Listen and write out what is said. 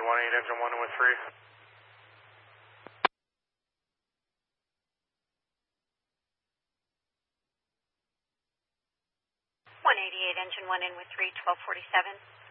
engine 1 in with 3. 188, engine 1 in with 3, 1247.